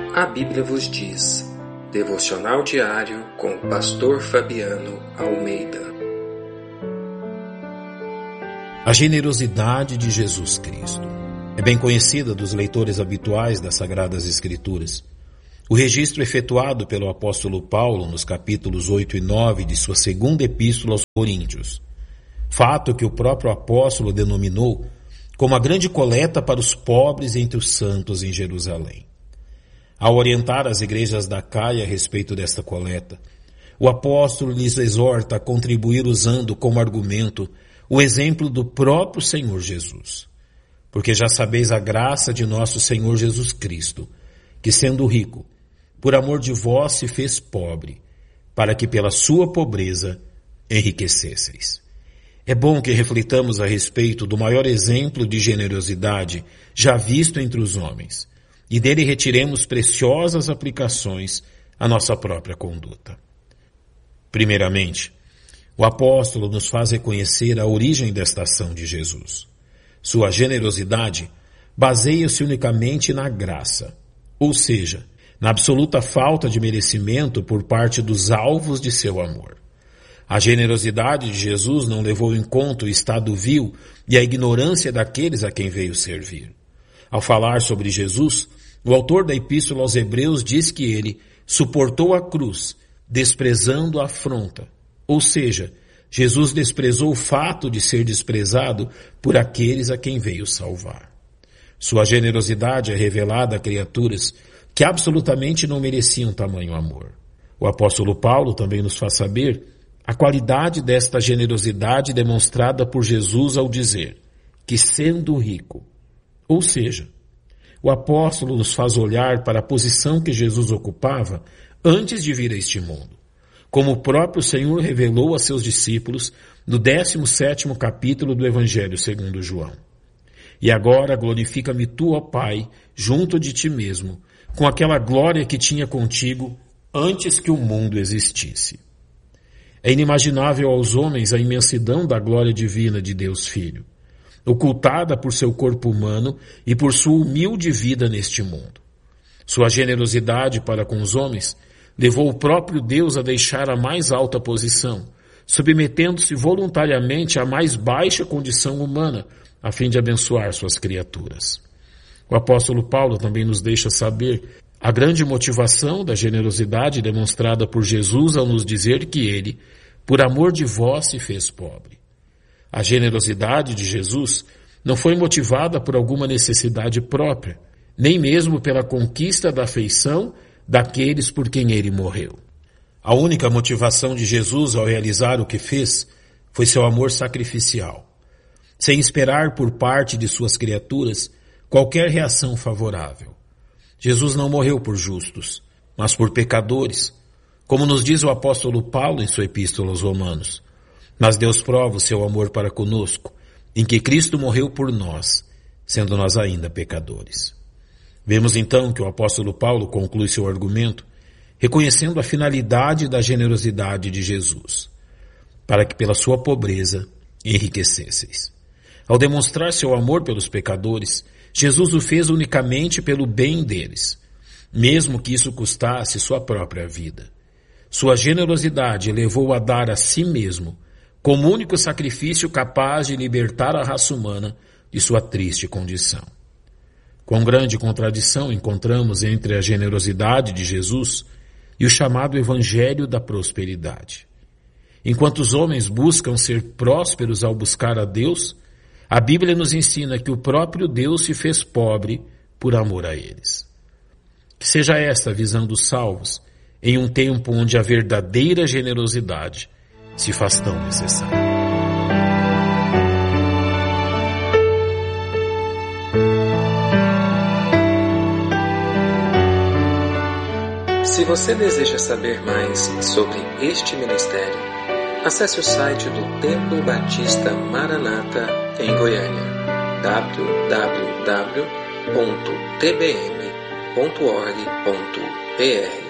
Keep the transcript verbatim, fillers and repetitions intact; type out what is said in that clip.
A Bíblia vos diz. Devocional diário com o pastor Fabiano Almeida. A generosidade de Jesus Cristo é bem conhecida dos leitores habituais das Sagradas Escrituras. O registro efetuado pelo apóstolo Paulo nos capítulos oito e nove de sua segunda epístola aos Coríntios, fato que o próprio apóstolo denominou como a grande coleta para os pobres entre os santos em Jerusalém. Ao orientar as igrejas da Caia a respeito desta coleta, o apóstolo lhes exorta a contribuir usando como argumento o exemplo do próprio Senhor Jesus. Porque já sabeis a graça de nosso Senhor Jesus Cristo, que sendo rico, por amor de vós se fez pobre, para que pela sua pobreza enriquecesseis. É bom que reflitamos a respeito do maior exemplo de generosidade já visto entre os homens, e dele retiremos preciosas aplicações à nossa própria conduta. Primeiramente, o apóstolo nos faz reconhecer a origem desta ação de Jesus. Sua generosidade baseia-se unicamente na graça, ou seja, na absoluta falta de merecimento por parte dos alvos de seu amor. A generosidade de Jesus não levou em conta o estado vil e a ignorância daqueles a quem veio servir. Ao falar sobre Jesus, o autor da Epístola aos Hebreus diz que ele suportou a cruz, desprezando a afronta. Ou seja, Jesus desprezou o fato de ser desprezado por aqueles a quem veio salvar. Sua generosidade é revelada a criaturas que absolutamente não mereciam tamanho amor. O apóstolo Paulo também nos faz saber a qualidade desta generosidade demonstrada por Jesus ao dizer que, sendo rico, ou seja, o apóstolo nos faz olhar para a posição que Jesus ocupava antes de vir a este mundo, como o próprio Senhor revelou a seus discípulos no décimo sétimo capítulo do Evangelho segundo João. E agora glorifica-me tu, ó Pai, junto de ti mesmo, com aquela glória que tinha contigo antes que o mundo existisse. É inimaginável aos homens a imensidão da glória divina de Deus Filho, ocultada por seu corpo humano e por sua humilde vida neste mundo. Sua generosidade para com os homens levou o próprio Deus a deixar a mais alta posição, submetendo-se voluntariamente à mais baixa condição humana, a fim de abençoar suas criaturas. O apóstolo Paulo também nos deixa saber a grande motivação da generosidade demonstrada por Jesus ao nos dizer que ele, por amor de vós, se fez pobre. A generosidade de Jesus não foi motivada por alguma necessidade própria, nem mesmo pela conquista da afeição daqueles por quem ele morreu. A única motivação de Jesus ao realizar o que fez foi seu amor sacrificial, sem esperar por parte de suas criaturas qualquer reação favorável. Jesus não morreu por justos, mas por pecadores, como nos diz o apóstolo Paulo em sua epístola aos Romanos. Mas Deus prova o seu amor para conosco, em que Cristo morreu por nós, sendo nós ainda pecadores. Vemos então que o apóstolo Paulo conclui seu argumento, reconhecendo a finalidade da generosidade de Jesus, para que pela sua pobreza enriquecesseis. Ao demonstrar seu amor pelos pecadores, Jesus o fez unicamente pelo bem deles, mesmo que isso custasse sua própria vida. Sua generosidade levou a dar a si mesmo como único sacrifício capaz de libertar a raça humana de sua triste condição. Quão grande contradição encontramos entre a generosidade de Jesus e o chamado Evangelho da prosperidade. Enquanto os homens buscam ser prósperos ao buscar a Deus, a Bíblia nos ensina que o próprio Deus se fez pobre por amor a eles. Que seja esta a visão dos salvos, em um tempo onde a verdadeira generosidade se faz tão necessária. Se você deseja saber mais sobre este ministério, acesse o site do Templo Batista Maranata em Goiânia, w w w ponto t b m ponto org ponto b r.